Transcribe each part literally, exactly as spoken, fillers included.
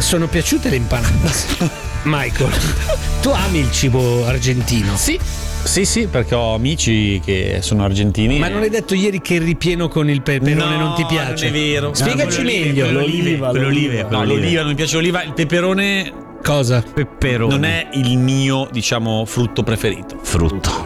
sono piaciute le empanadas. Michael, tu ami il cibo argentino? Sì. Sì, sì, perché ho amici che sono argentini. Ma non hai detto ieri che il ripieno con il peperone no, non ti piace? Non è vero. Spiegaci meglio. L'oliva, l'oliva. No, l'oliva, non mi piace l'oliva. Il peperone. Cosa? Peperone. Non è il mio, diciamo, frutto preferito. Frutto.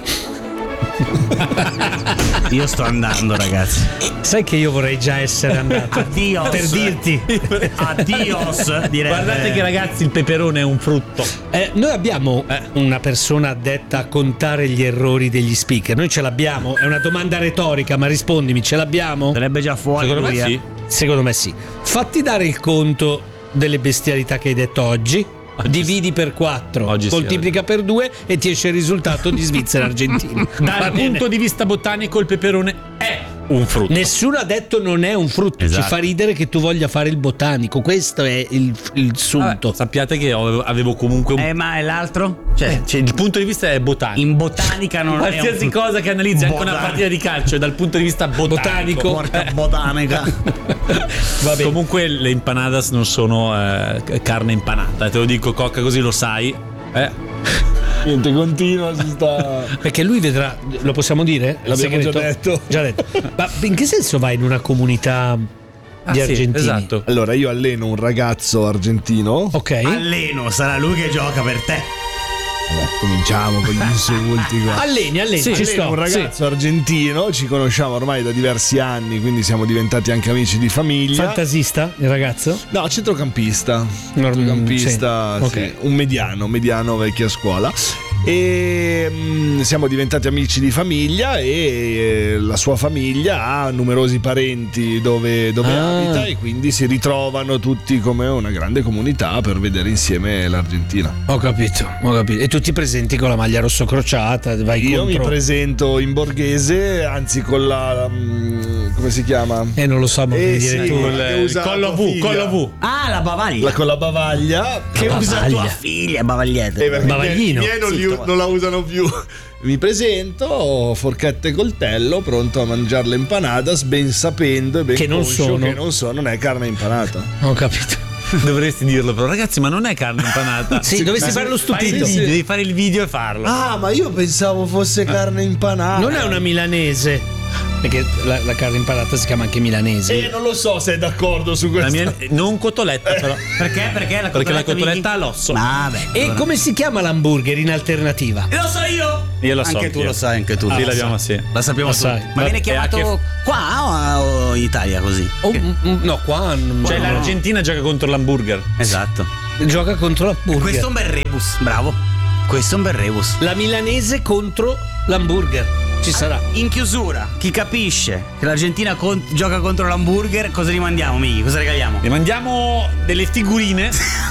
Io sto andando, ragazzi. Sai che io vorrei già essere andato. Addios. Per dirti Addios, direi. Guardate che, ragazzi, il peperone è un frutto. eh, Noi abbiamo eh, una persona addetta a contare gli errori degli speaker. Noi ce l'abbiamo. È una domanda retorica, ma rispondimi, ce l'abbiamo? Sarebbe già fuori. Secondo lui, me eh. sì. Secondo me sì. Fatti dare il conto delle bestialità che hai detto oggi. Oggi dividi per quattro, Oggi sì, moltiplica oggi. per due e ti esce il risultato di Svizzera Argentina. Dal punto di vista botanico il peperone è un frutto. Nessuno ha detto non è un frutto. Esatto. Ci fa ridere che tu voglia fare il botanico. Questo è il, il sunto. Vabbè, sappiate che avevo, avevo comunque un... Eh, ma è l'altro? Cioè, cioè, il punto di vista è botanico. in botanica non è Qualsiasi un... cosa che analizzi, anche una Botanico. partita di calcio, dal punto di vista botanico. Porca botanica. Va bene. Comunque le empanadas non sono eh, carne impanata, te lo dico, Cocca, così lo sai. Eh? Niente, continua, si sta. Perché lui vedrà, lo possiamo dire? Il L'abbiamo già segreto? detto. Già detto. Ma in che senso vai in una comunità di Ah, sì, argentini? esatto. Allora, io alleno un ragazzo argentino. Ok. Alleno, sarà lui che gioca per te. Vabbè, cominciamo con gli insulti qua. Alleni, alleni, Sì, ci Alleno sto. un ragazzo argentino, ci conosciamo ormai da diversi anni, quindi siamo diventati anche amici di Sì. famiglia. Fantasista, il ragazzo? No, centrocampista. Norm- Centrocampista, sì. sì. Ok. Un mediano, mediano vecchia scuola. E mm, siamo diventati amici di famiglia e eh, la sua famiglia ha numerosi parenti dove, dove Ah. abita e quindi si ritrovano tutti come una grande comunità per vedere insieme l'Argentina. Ho capito, ho capito. E tu ti presenti con la maglia rosso crociata, vai Io contro. mi presento in borghese, anzi con la mm, come si chiama? Eh, non lo so, ma Eh, devi sì, dire tu. quella che usa collo tua V, figlia. collo V. Ah, la bavaglia. La con la bavaglia. che usa bavaglia. tua figlia, bavagliette. Eh, perché Bavaglino. i miei non, li- non la usano più. Mi presento, forchetta e coltello, pronto a mangiare le empanadas, ben sapendo e ben Che non conscio sono. che non so, non è carne impanata. Ho capito. Dovresti dirlo, però, ragazzi, ma non è carne impanata. Sì, dovresti Ma fare lo fai il stupito. video, devi fare il video e farlo. Ah, ma io pensavo fosse carne impanata. Non è una milanese. Perché la, la carne impanata si chiama anche milanese. Eh, non lo so se è d'accordo su La questo. mia, non cotoletta, però. Perché? Perché la Perché la cotoletta cotoletta ha Miki? l'osso. Vabbè. E allora. come si chiama l'hamburger in alternativa? Lo so io. Io lo so. Anche tu anch'io. lo sai, anche tu. Sì, lo l'abbiamo, sai. sì. La sappiamo Lo tutti. sai. Ma viene E chiamato anche- qua o, o in Italia così? Oh, Che- mm, mm, no, qua non- Cioè, no. l'Argentina gioca contro l'hamburger. Esatto. Gioca contro l'hamburger. Questo è un bel rebus, bravo. Questo è un bel rebus. La milanese contro l'hamburger. Ci sarà. In chiusura, chi capisce che l'Argentina con- gioca contro l'hamburger, cosa gli mandiamo, Miki? Cosa regaliamo? Ne mandiamo delle figurine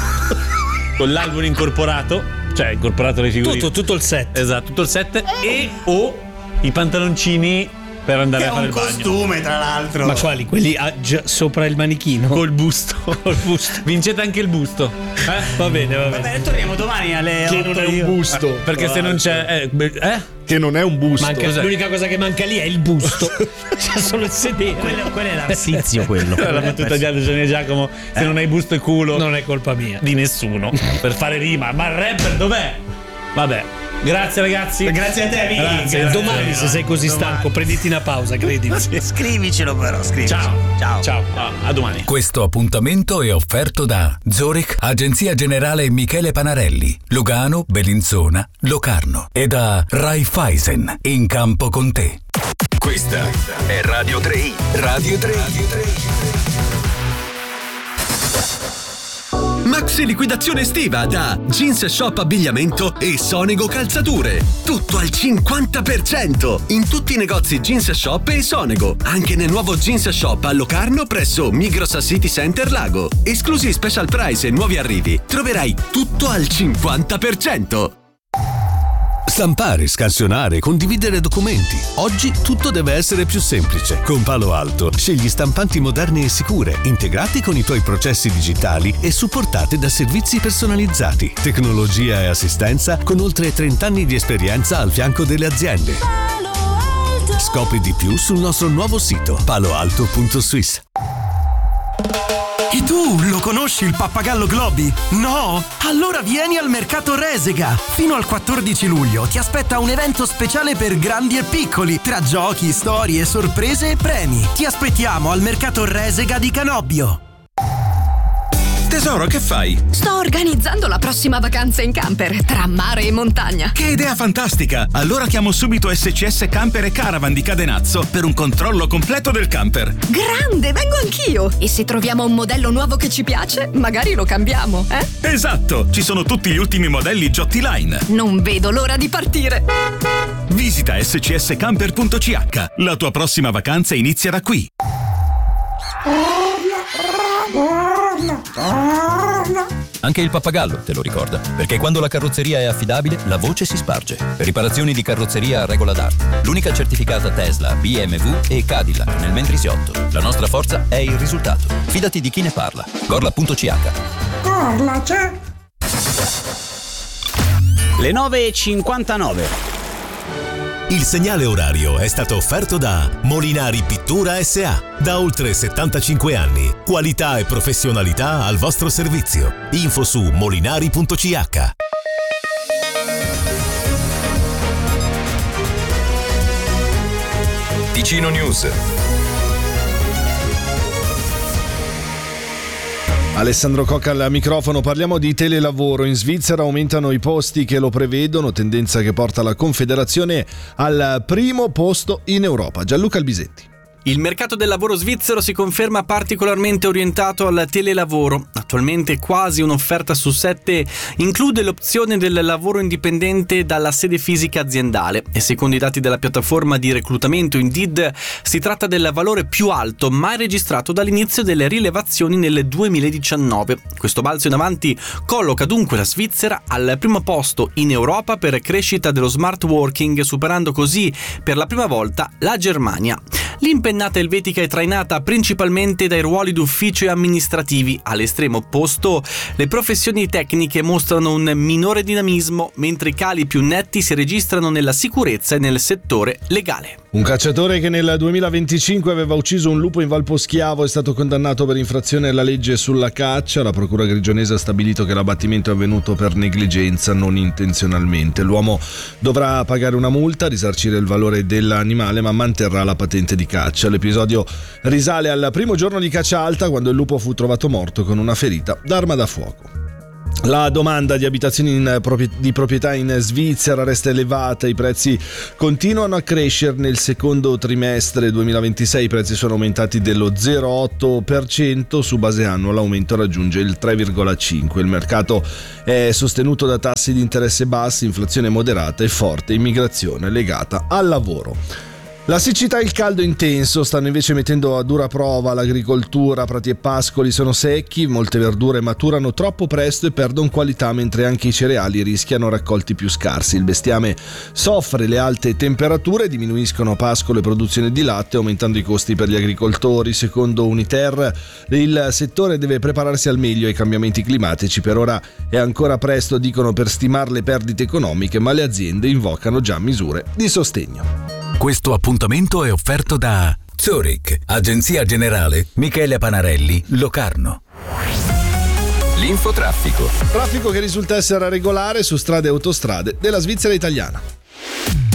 con l'album incorporato, cioè incorporato le figurine. Tutto, tutto il set. Esatto, tutto il set e o i pantaloncini per andare Che a è fare un il bagno. costume, tra l'altro. Ma quali? Quelli ah, già sopra il manichino? Col busto. Col busto. Vincete anche il busto. Eh? Va bene, va Va bene. bene, torniamo domani alle Che otto. non è un io. busto. Perché se non c'è. Eh? beh, eh? Che non è un busto. Manca- Cos'è? l'unica cosa che manca lì è il busto. C'è solo il sedere. Quello, quello è l'arsizio, quello. La battuta di Aldo Gianni e Giacomo. Se non hai busto e culo. Non è colpa mia. Di nessuno. Per fare rima. Ma il rapper dov'è? Vabbè. Grazie ragazzi. Grazie a te, Miki. Grazie, Grazie. Domani, se sei così Domani. stanco, prenditi una pausa, credimi. Scrivicelo però, scrivici. Ciao. Ciao. Ciao. A, a domani. Questo appuntamento è offerto da Zurich, Agenzia Generale Michele Panarelli, Lugano, Bellinzona, Locarno e da Raiffeisen, in campo con te. Questa è Radio tre i. Radio tre i. Maxi liquidazione estiva da Jeans Shop Abbigliamento e Sonego Calzature. Tutto al cinquanta per cento in tutti i negozi Jeans Shop e Sonego. Anche nel nuovo Jeans Shop a Locarno presso Migros City Center Lago. Esclusi special price e nuovi arrivi. Troverai tutto al cinquanta per cento. Stampare, scansionare, condividere documenti. Oggi tutto deve essere più semplice. Con Palo Alto scegli stampanti moderni e sicure, integrati con i tuoi processi digitali e supportate da servizi personalizzati, tecnologia e assistenza con oltre trenta anni di esperienza al fianco delle aziende. Scopri di più sul nostro nuovo sito palo alto punto swiss. E tu, Tu lo conosci il pappagallo Globi? No? Allora vieni al mercato Resega. Fino al quattordici luglio ti aspetta un evento speciale per grandi e piccoli, tra giochi, storie, sorprese e premi. Ti aspettiamo al mercato Resega di Canobbio. Tesoro, che fai? Sto organizzando la prossima vacanza in camper, tra mare e montagna. Che idea fantastica! Allora chiamo subito S C S Camper e Caravan di Cadenazzo per un controllo completo del camper. Grande, vengo anch'io! E se troviamo un modello nuovo che ci piace, magari lo cambiamo, eh? Esatto! Ci sono tutti gli ultimi modelli Giotti Line. Non vedo l'ora di partire! Visita S C S camper punto C H. La tua prossima vacanza inizia da qui. Anche il pappagallo te lo ricorda, perché quando la carrozzeria è affidabile, la voce si sparge. Riparazioni di carrozzeria a regola d'arte. L'unica certificata Tesla, B M W e Cadillac nel Mendrisiotto. La nostra forza è il risultato. Fidati di chi ne parla. Gorla punto C H. Gorla c'è. Le nove e cinquantanove. Il segnale orario è stato offerto da Molinari Pittura S A. Da oltre settantacinque anni. Qualità e professionalità al vostro servizio. Info su molinari punto C H. Ticino News. Alessandro Cocca al microfono. Parliamo di telelavoro. In Svizzera aumentano i posti che lo prevedono, tendenza che porta la Confederazione al primo posto in Europa. Gianluca Albisetti. Il mercato del lavoro svizzero si conferma particolarmente orientato al telelavoro. Attualmente quasi un'offerta su sette include l'opzione del lavoro indipendente dalla sede fisica aziendale e secondo i dati della piattaforma di reclutamento Indeed si tratta del valore più alto mai registrato dall'inizio delle rilevazioni nel duemiladiciannove. Questo balzo in avanti colloca dunque la Svizzera al primo posto in Europa per crescita dello smart working, superando così per la prima volta la Germania. L'impennata elvetica è trainata principalmente dai ruoli d'ufficio e amministrativi. All'estremo opposto, le professioni tecniche mostrano un minore dinamismo, mentre i cali più netti si registrano nella sicurezza e nel settore legale. Un cacciatore che nel duemilaventicinque aveva ucciso un lupo in Valposchiavo è stato condannato per infrazione alla legge sulla caccia. La procura grigionese ha stabilito che l'abbattimento è avvenuto per negligenza, non intenzionalmente. L'uomo dovrà pagare una multa, risarcire il valore dell'animale, ma manterrà la patente di caccia. L'episodio risale al primo giorno di caccia alta, quando il lupo fu trovato morto con una ferita d'arma da fuoco. La domanda di abitazioni in propri- di proprietà in Svizzera resta elevata, i prezzi continuano a crescere. Nel secondo trimestre duemilaventisei i prezzi sono aumentati dello zero virgola otto per cento, su base annua l'aumento raggiunge il tre virgola cinque per cento. Il mercato è sostenuto da tassi di interesse bassi, inflazione moderata e forte immigrazione legata al lavoro. La siccità e il caldo intenso stanno invece mettendo a dura prova l'agricoltura. Prati e pascoli sono secchi, molte verdure maturano troppo presto e perdono qualità, mentre anche i cereali rischiano raccolti più scarsi. Il bestiame soffre le alte temperature, diminuiscono pascolo e produzione di latte, aumentando i costi per gli agricoltori. Secondo Uniter, il settore deve prepararsi al meglio ai cambiamenti climatici. Per ora è ancora presto, dicono, per stimare le perdite economiche, ma le aziende invocano già misure di sostegno. Questo appuntamento è offerto da Zurich, Agenzia Generale Michele Panarelli, Locarno. L'infotraffico. Traffico che risulta essere regolare su strade e autostrade della Svizzera italiana.